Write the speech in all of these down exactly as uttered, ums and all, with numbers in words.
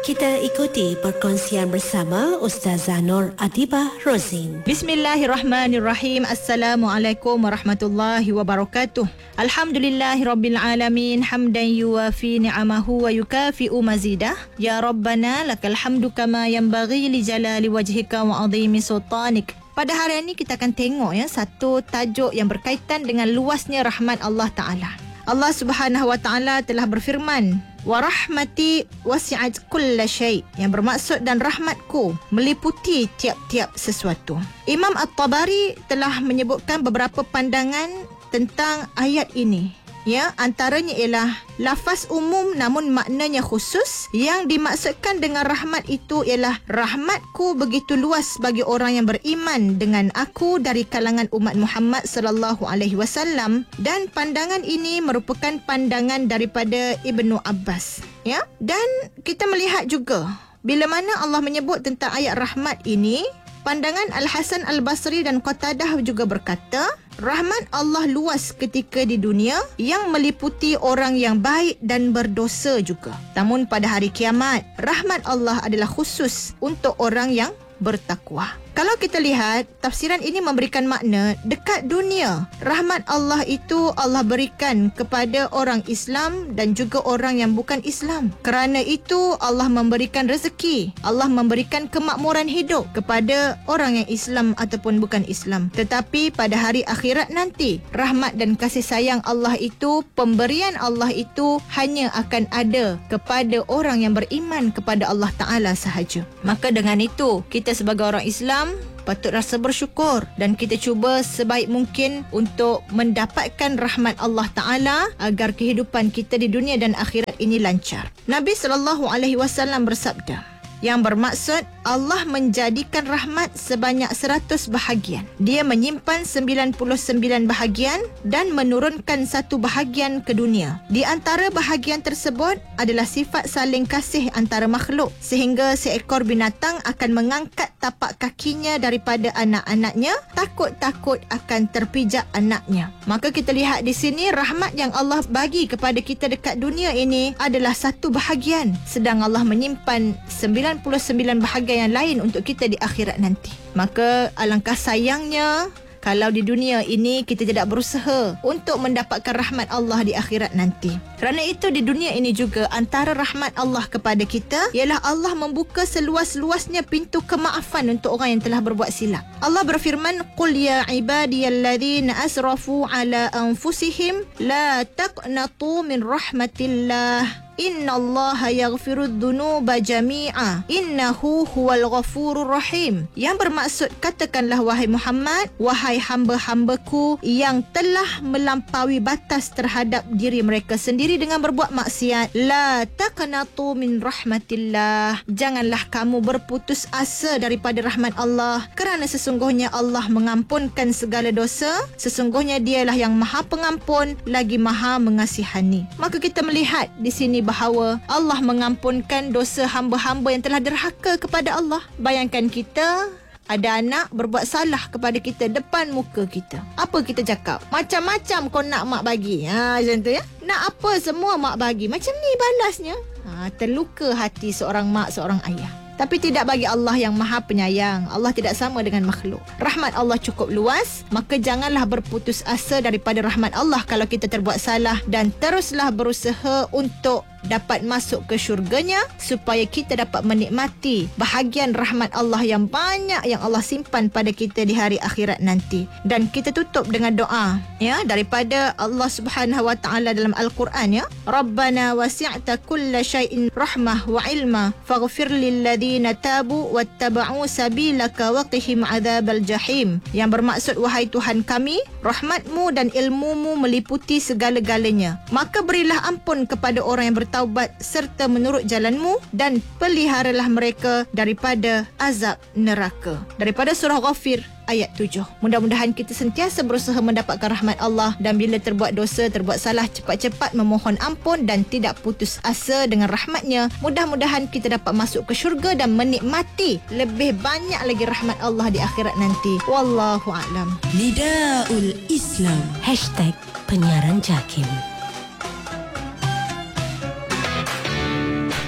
kita ikuti perkongsian bersama Ustazah Nur Adibah Rozin. Bismillahirrahmanirrahim. Assalamualaikum warahmatullahi wabarakatuh. Alhamdulillahirabbil alamin, hamdan yuwafi ni'amahu wa yukafi'u mazidah. Ya Rabbana lakal hamdu kama yanbaghi li jalali wajhika wa 'azimi sultanik. Pada hari ini kita akan tengok ya satu tajuk yang berkaitan dengan luasnya rahmat Allah Taala. Allah Subhanahu wa taala telah berfirman, wa rahmati wasi'at kulla syai', yang bermaksud dan rahmatku meliputi tiap-tiap sesuatu. Imam At-Tabari telah menyebutkan beberapa pandangan tentang ayat ini. Ya, antaranya ialah lafaz umum namun maknanya khusus. Yang dimaksudkan dengan rahmat itu ialah rahmatku begitu luas bagi orang yang beriman dengan aku dari kalangan umat Muhammad sallallahu alaihi wasallam, dan pandangan ini merupakan pandangan daripada Ibnu Abbas. Ya, dan kita melihat juga bila mana Allah menyebut tentang ayat rahmat ini, pandangan Al-Hasan Al-Basri dan Qatadah juga berkata, rahmat Allah luas ketika di dunia yang meliputi orang yang baik dan berdosa juga. Namun pada hari kiamat, rahmat Allah adalah khusus untuk orang yang bertakwa. Kalau kita lihat, tafsiran ini memberikan makna dekat dunia, rahmat Allah itu Allah berikan kepada orang Islam dan juga orang yang bukan Islam. Kerana itu Allah memberikan rezeki, Allah memberikan kemakmuran hidup kepada orang yang Islam ataupun bukan Islam. Tetapi pada hari akhirat nanti, rahmat dan kasih sayang Allah itu, pemberian Allah itu hanya akan ada kepada orang yang beriman kepada Allah Ta'ala sahaja. Maka dengan itu, kita sebagai orang Islam patut rasa bersyukur dan kita cuba sebaik mungkin untuk mendapatkan rahmat Allah Ta'ala agar kehidupan kita di dunia dan akhirat ini lancar. Nabi sallallahu alaihi wasallam bersabda, yang bermaksud Allah menjadikan rahmat sebanyak seratus bahagian. Dia menyimpan sembilan puluh sembilan bahagian dan menurunkan satu bahagian ke dunia. Di antara bahagian tersebut adalah sifat saling kasih antara makhluk, sehingga seekor binatang akan mengangkat tapak kakinya daripada anak-anaknya, takut-takut akan terpijak anaknya. Maka kita lihat di sini, rahmat yang Allah bagi kepada kita dekat dunia ini adalah satu bahagian, sedang Allah menyimpan sembilan puluh sembilan bahagian yang lain untuk kita di akhirat nanti. Maka alangkah sayangnya kalau di dunia ini kita tidak berusaha untuk mendapatkan rahmat Allah di akhirat nanti. Kerana itu di dunia ini juga antara rahmat Allah kepada kita ialah Allah membuka seluas-luasnya pintu kemaafan untuk orang yang telah berbuat silap. Allah berfirman, qul ya ibadiyalladzina asrafu ala anfusihim la taqnatu min rahmatillah innallaha yaghfirud dzunuba jami'a innahu huwal ghafurur rahim. Yang bermaksud, katakanlah wahai Muhammad, wahai hamba-hambaku yang telah melampaui batas terhadap diri mereka sendiri dengan berbuat maksiat, la taqnatu min rahmatillah, janganlah kamu berputus asa daripada rahmat Allah, kerana sesungguhnya Allah mengampunkan segala dosa, sesungguhnya dialah yang maha pengampun lagi maha mengasihani. Maka kita melihat di sini bahawa Allah mengampunkan dosa hamba-hamba yang telah derhaka kepada Allah. Bayangkan kita ada anak berbuat salah kepada kita depan muka kita. Apa kita cakap? Macam-macam kau nak mak bagi. Ha, macam tu ya. Nak apa semua mak bagi. Macam ni balasnya. Ha, terluka hati seorang mak, seorang ayah. Tapi tidak bagi Allah yang maha penyayang. Allah tidak sama dengan makhluk. Rahmat Allah cukup luas, maka janganlah berputus asa daripada rahmat Allah kalau kita terbuat salah, dan teruslah berusaha untuk dapat masuk ke syurganya supaya kita dapat menikmati bahagian rahmat Allah yang banyak yang Allah simpan pada kita di hari akhirat nanti. Dan kita tutup dengan doa ya daripada Allah Subhanahu wa taala dalam Al-Quran ya. Rabbana wasi'ta kulla syai'in rahmah wa ilma faghfir lil ladzina tabu wattaba'u sabilaka wa qihim adzabal jahim. Yang bermaksud, wahai Tuhan kami, rahmatmu dan ilmumu meliputi segala-galanya, maka berilah ampun kepada orang yang bertaubat serta menurut jalanmu, dan peliharalah mereka daripada azab neraka. Daripada surah Ghafir ayat tujuh. Mudah-mudahan kita sentiasa berusaha mendapatkan rahmat Allah, dan bila terbuat dosa, terbuat salah, cepat-cepat memohon ampun dan tidak putus asa dengan rahmatnya. Mudah-mudahan kita dapat masuk ke syurga dan menikmati lebih banyak lagi rahmat Allah di akhirat nanti. Wallahu a'lam. Nidaul Islam Hashtag Penyiaran Jakim.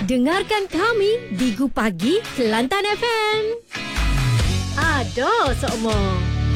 Dengarkan kami di Gu Pagi Kelantan F M. Ada sokmo.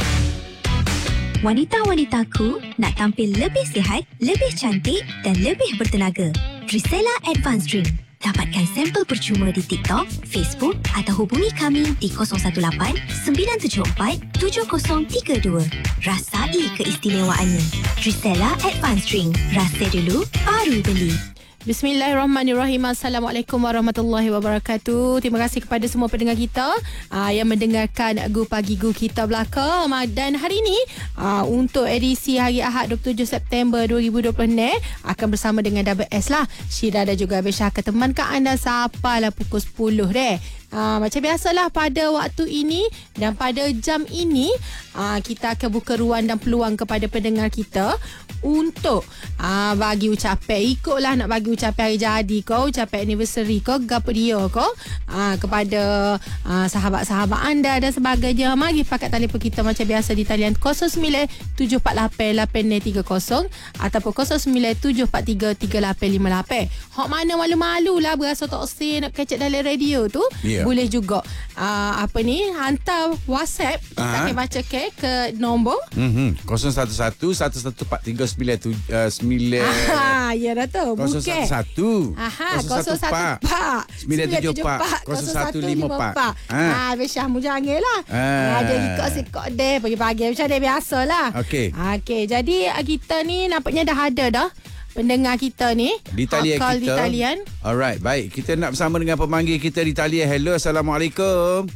Wanita-wanitaku nak tampil lebih sihat, lebih cantik dan lebih bertenaga. Trisela Advanced Drink. Dapatkan sampel percuma di TikTok, Facebook atau hubungi kami di kosong satu lapan sembilan tujuh empat tujuh kosong tiga dua. Rasai keistimewaannya. Trisela Advanced Drink. Rasa dulu, baru beli. Bismillahirrahmanirrahim. Assalamualaikum warahmatullahi wabarakatuh. Terima kasih kepada semua pendengar kita aa, yang mendengarkan Gu Pagi Gu kita belaka. Dan hari ini aa, untuk edisi hari Ahad dua puluh tujuh September dua ribu dua puluh ni akan bersama dengan W S lah. Syira dan juga Besha akan temankan anda sampailah pukul sepuluh deh. Uh, macam biasalah pada waktu ini dan pada jam ini uh, kita akan buka ruang dan peluang kepada pendengar kita untuk uh, bagi ucapan. Ikutlah nak bagi ucapan hari jadi kau, ucapan anniversary kau, gapo dia kau uh, kepada uh, sahabat-sahabat anda dan sebagainya. Mari pakat telefon kita macam biasa di talian kosong sembilan tujuh empat lapan lapan tiga kosong ataupun kosong sembilan tujuh empat tiga tiga lapan lima lapan. Hak mana malu-malu lah berasa tak oseh nak kecek dalam radio tu. Yeah. Boleh juga uh, apa ni hantar WhatsApp kita uh-huh. akan baca ke ke nombor mm-hmm. kosong satu satu satu satu empat tiga sembilan sembilan. Ah ya dah tu. kosong satu satu kosong satu empat sembilan tujuh empat kosong satu lima empat. Ah Besha mu jangan lah. Ah dia ikut sikok deh pagi-pagi macam dia biasalah. Okey. Okey jadi kita ni nampaknya dah ada dah pendengar kita ni di talian kita. Di talian. Alright, baik. Kita nak bersama dengan pemanggil kita di talian. Hello, Assalamualaikum.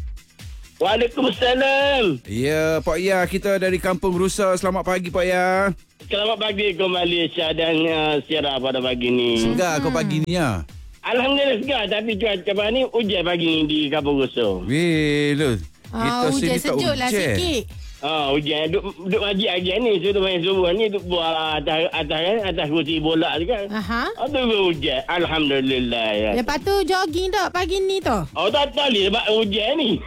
Waalaikumsalam. Ya, Pak Ya, kita dari Kampung Rusa. Selamat pagi, Pak Ya. Selamat pagi kembali Syah dan uh, Syirah pada pagi ni. Segar kau pagi ni ya? Alhamdulillah segar, tapi cuaca ni hujan pagi ni di Kampung Rusa. Weh, lu. Kita oh, hujan sejuk lah sikit. Ah, hujan duk duk ngaji lagi ni, sudah main subuh ni duk buat atas atas atas kursi bola tu kan. Aha. Aduh hujan. Alhamdulillah ya. Lepas tu jogging tak pagi ni tu? Oh tak tahu sebab hujan ni.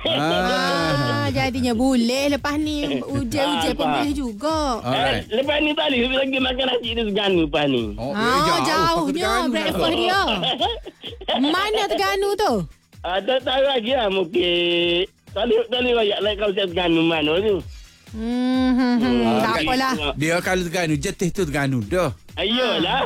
Ah, jadinya boleh lepas ni hujan-hujan pun boleh juga. Eh, lepas ni tadi lagi makan nasi di Terengganu lepas ni. Oh, ah, jauh, jauhnya breakfast dia. Mana Terengganu tu? Ah, tak tahu lagi lah mungkin. Tali tali banyak like kau cakap Terengganu mana tu. Hmm, hmm, hmm. Uh, tak apalah. Dia kalau Terengganu, jetih tu Terengganu dah. Ayolah.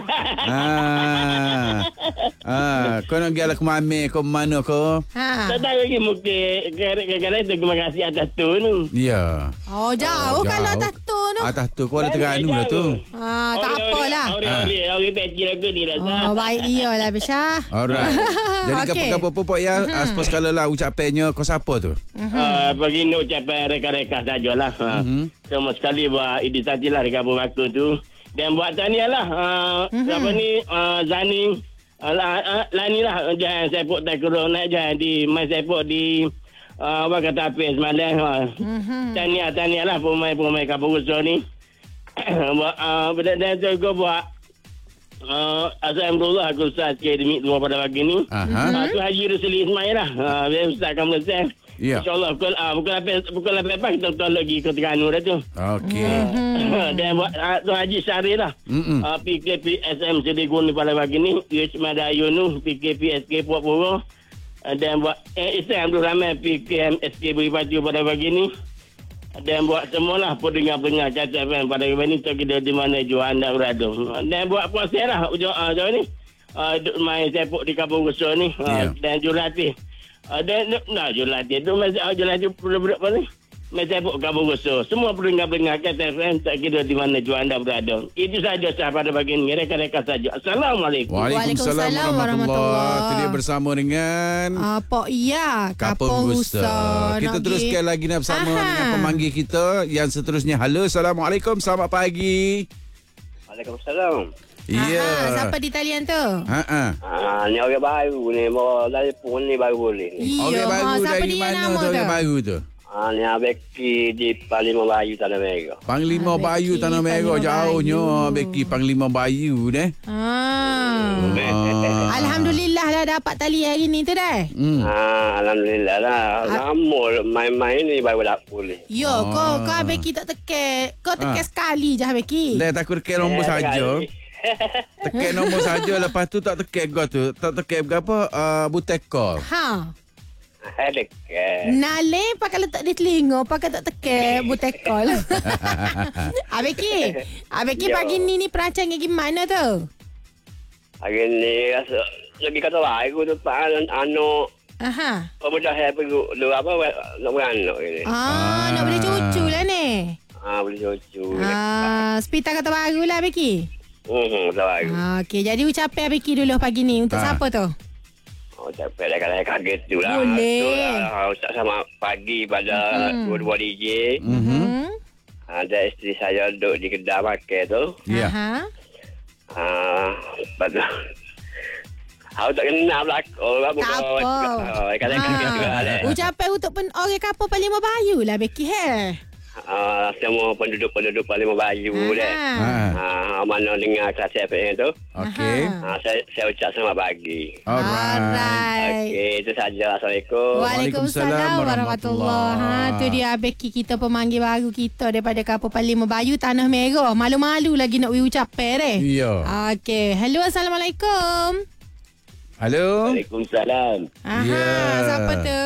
Ah. Ah, kau nak pergi lah ke Mame, kau mana kau? Ha. Tak tahu lagi mungkin kadang-kadang terima kasih atas tu tu. Ya. Oh, jauh oh, kalau atas tu tu. Atas tu kau ada Terengganu lah tu. Ah, tak apalah. Orang-orang orang pekir aku ni rasa. Oh, baik dia lah Besha. Alright. Jadi okay. Kapal-kapal popok ya, mm-hmm. Aspos kalau lah ucapannya kau siapa tu? Mm-hmm. Uh, bagi nak ucapan reka-reka sajalah. Mm-hmm. Semua sekali buat inisiatif lah dekat waktu tu. Dan buat tahniah lah. Uh, mm-hmm. Apa ni, uh, Zani, uh, uh, Lani lah. Jangan sepuk tak kurang naik. Jangan di, main sepuk di, uh, apa kata apa semalam. Uh. Mm-hmm. Tahniah, tahniah lah pemain-pemain Kampung Rusa ni. buat, uh, dan juga buat, uh, Alhamdulillah aku Ustaz Akademik dua pada pagi ni. Uh-huh. Uh, tu Haji Rusli Ismail lah. Uh, Ustaz Kamu Ustaz. Yeah. InsyaAllah pukul, uh, pukul lapan pukul lapan pagi kita betul lagi ke Terengganu dah tu. Okey. Mm-hmm. Dan buat uh, tu Haji Syahri lah. Mm-hmm. Uh, P K P S M Sedegun ni pada pagi ni. U H Madayu nu P K P S K Puak Pura. Uh, dan buat eh, Islam Abdul Rahman P K M S K Beri Paju pada pagi ni. Dan buat semualah pendengar-pendengar Kata F M pada pagi ni. Kita di mana jua anda berada. Dan buat puasa lah ujung uh, ni. Uh, main sepuk di Kampung Rusa ni. Uh, yeah. Dan jurulatih. Uh, dan nak jurulatih tu masih uh, jurulatih budak-budak apa ni? Masih sepuk Kampung Rusa. Semua pendengar-pendengar Kata F M tak kira di mana jua anda berada. Itu saja sah pada pagi ni. Reka-reka saja. Assalamualaikum. Waalaikumsalam warahmatullahi. Kita bersama dengan uh, Pak Ya Kampung Rusa. Kita teruskan lagi nak bersama Aha. dengan pemanggil kita yang seterusnya. Halo, Assalamualaikum. Selamat pagi. Waalaikumsalam. Ya. Siapa di talian tu? Ha ah. Ah, ni orang baru ni, mau dari pun ni baru boleh. Iya, orang baru ha, dari mana tu orang baru tu? Ah, ni Beki di Panglima Bayu Tanah Merah. Panglima ah, Bayu Tanah Merah jauhnya Beki Panglima Bayu deh. Ah. ah. Alhamdulillah dah dapat tali hari ni tu dah. Hmm. Ah, alhamdulillah lah. Lama main-main ni baru dapat boleh. Yo, ah. kau kau Beki tak teket. Kau teket ah. sekali je Beki. Dah takut teket nombor saja. Tekan nombor saja. Lepas tu tak tekan go tu. Tak tekan berapa? Uh, butekol. Ha. Dekat. Nale pakai letak di telinga, pakai tak teke butekol. Abeki, Abeki Yo. pagi ni ni perancang yang gimana tu? Hari ni rasa lagi kata lah. Aku tu tak anu. Aha. Pemuda saya pergi lu apa nak beranak ni. Ah, Ah. nak boleh cucu lah ni. Ah boleh cucu. Ah, hospital kata baru lah Abeki. Hmm, tak baru. Ah, okey, jadi ucapan Abeki dulu pagi ni untuk Ah. siapa tu? Oh, capek dah kalau kaget tu lah. Boleh. Tu lah. Ustaz sama pagi pada Mhm. dua-dua D J. Mhm. Hmm. Ada isteri saya duduk di kedai makan tu. Ya. Aha. Ah, lepas tu. Aku tak kenal lah. Oh, apa Tak kau? apa. Oh, kadang kaget juga Ah, lah. ucapan untuk pen orang kapal Palembang Bayu lah Abeki he. Ah, semua penduduk-penduduk Palembang Bayu deh. Aha. Ha. Ah, mana dengar kelas F M tu. Okey. Aha. Ah, saya saya ucap selamat pagi. Alright. Alright. Okey, itu saja. Assalamualaikum. Waalaikumsalam warahmatullahi. warahmatullahi. Ha, tu dia Abeki kita pemanggil baru kita daripada kapal Palembang Bayu Tanah Merah. Malu-malu lagi nak ucapan deh. Ya. Okey. Hello, Assalamualaikum. Halo. Waalaikumsalam. Aha, Ya. siapa tu?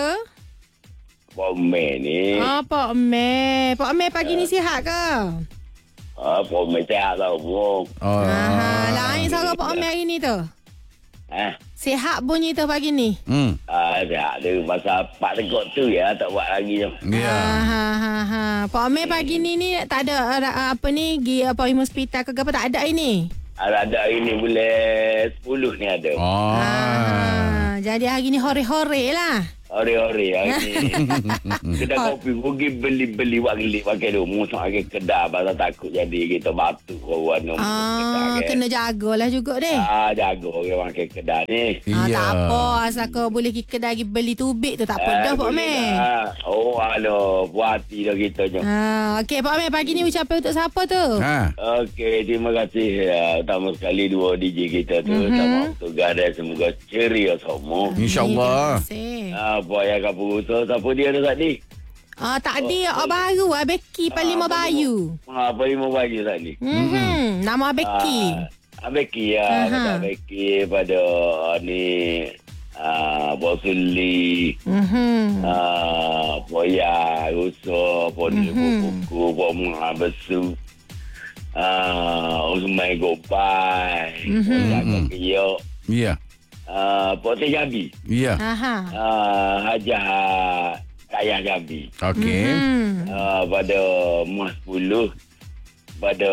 Pomen ni. Ah, Pak Meh. Pak Meh pagi ni sihat ke? Ah, pomen sehat tau, bro. Oh. Aha, lain suara Pak Meh hari ni tu. Ah, Sihat bunyi tu pagi ni. Hmm. ah, sehat tu. Pasal pak tegok tu ya, tak buat lagi tu. Ya. Ha ha ha. Pak Meh pagi ni ni tak ada uh, apa ni pergi apa hospital ke apa tak ada ini. Ada hari ni bulan sepuluh ni ada. Oh. Ah, jadi hari ni hore-hore lah. Hari-hari hari ni. Kedai kopi pergi beli-beli wak gelik pakai tu. Musuh lagi kedai pasal takut jadi kita batu kawan. Ah, kena jagalah juga deh. Ah, jaga orang pakai kedai ni. Ah, Ya. tak apa, asal kau boleh pergi kedai pergi beli tubik tu tak apa dah Pak Meh. Ah, oh, alo, puas hati dah kita je. Ah, okey Pak Meh pagi ni ucapan untuk siapa tu? Ha. Okey, terima kasih uh, utama sekali dua D J kita tu. Mm-hmm. Sama tugas dia semoga ceria semua. InsyaAllah. Terima kasih. Ah, buat yang kapur usaha. Siapa dia tu tadi? Ah, tak ada oh, baru Abeki Palembang Bayu. Ah, apa lima baju tadi? Mhm. Nama Abeki. Ah, Abeki ya. Aha. Pada Abeki pada uh, ni ah, Bosuli. Mhm. Ah, Poya, Russo, Poni Mhm. Buku, Poma Besu. Ah, Usmai Gopai. Mhm. Poya Kokiyok. Ya. Ah, Pote Jabi. Ya. Aha. Ah, Hajah Kaya Jabi. Okey. Hmm. Uh, pada Mas sepuluh pada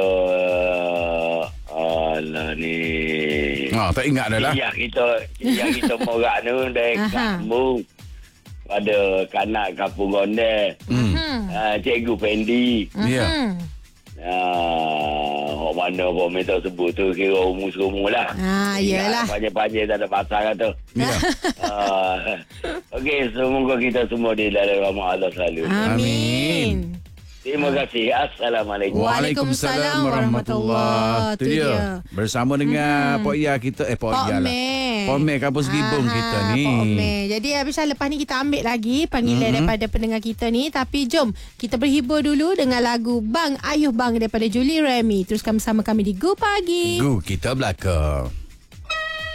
uh, lah ni Oh, tak ingat dah lah. ya kita ya kita morak tu dari Aha. kampung pada kanak kampung Gondel Hmm. Hmm. uh, Cikgu Fendi Ya. Mhm. uh, orang mana pun minta sebut tu kira umur-umur lah. Ah, iyalah. Panjang-panjang tak ada pasal kata. Ya. uh, Okey, semoga kita semua di dalam rahmat Allah selalu. Amin. Terima kasih. Assalamualaikum. Waalaikumsalam warahmatullahi. Tu Tu dia. dia. Bersama dengan Pok Ya kita. Eh, Pok Pak Ya lah. Meh. Pok Meh Kampus Gibung Aha, kita ni. Pak Meh. Jadi habis lepas ni kita ambil lagi panggilan mm-hmm. daripada pendengar kita ni. Tapi jom kita berhibur dulu dengan lagu Bang Ayuh Bang daripada Julie Remy. Teruskan bersama kami di Go Pagi. Gu kita belakang.